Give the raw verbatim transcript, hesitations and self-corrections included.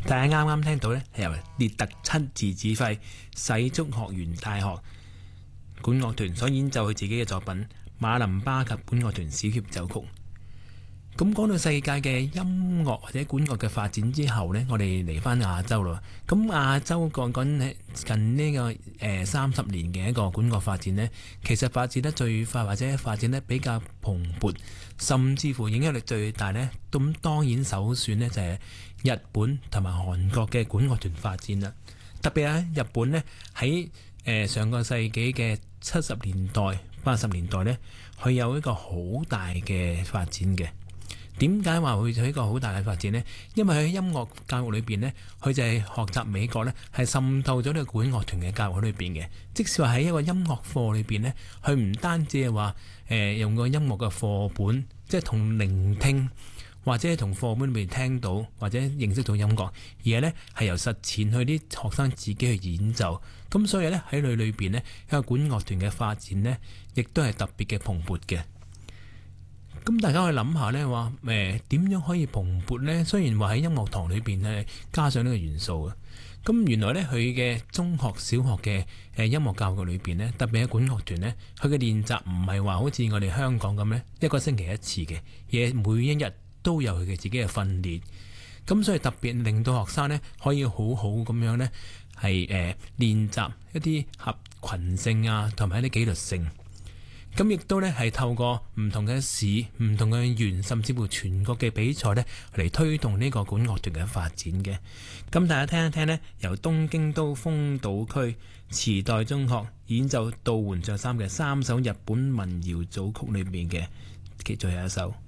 大家啱啱聽到呢，係由列特親自指揮洗足學園大學管樂團所演奏佢自己嘅作品《馬林巴及管樂團小協奏曲》。咁講到世界嘅音樂或者管樂嘅發展之後呢，我哋嚟翻亞洲咯。咁亞洲講緊近呢個誒三十年嘅一個管樂發展呢，其實發展得最快或者發展得比較蓬勃，甚至乎影響力最大呢，咁當然首選呢就係日本同埋韓國嘅管樂團發展啦。特別喺日本呢，喺誒上個世紀嘅七十年代、八十年代呢，佢有一個好大嘅發展嘅。點解話會有一個好大嘅發展呢？因為喺音樂教育裏邊呢，佢就係學習美國呢，係滲透咗呢個管樂團嘅教育裏邊嘅。即使話喺一個音樂課裏邊呢，佢唔單止係話誒用個音樂嘅課本，即係同聆聽或者同課本裏邊聽到或者認識到音樂，而係呢係由實踐去啲學生自己去演奏。咁所以呢，喺裏裏邊呢，一個管樂團嘅發展呢，亦都係特別嘅蓬勃嘅。咁大家去諗下呢，話誒點樣可以蓬勃呢？雖然話喺音樂堂裏邊咧加上呢個元素啊，咁原來呢，佢嘅中學、小學嘅誒音樂教育裏邊呢，特別喺管樂團呢，佢嘅練習唔係話好似我哋香港咁呢，一個星期一次嘅，而係每一日都有佢嘅自己嘅訓練。咁所以特別令到學生呢，可以好好咁樣呢，係誒練習一啲合群性啊，同埋一啲紀律性。咁亦都咧係透過唔同嘅市、唔同嘅縣，甚至乎全國嘅比賽咧，嚟推動呢個管樂團嘅發展嘅。咁大家聽一聽呢，由東京都豐島區池袋中學演奏《渡援着三》嘅三首日本民謠組曲裏面嘅其中有一首。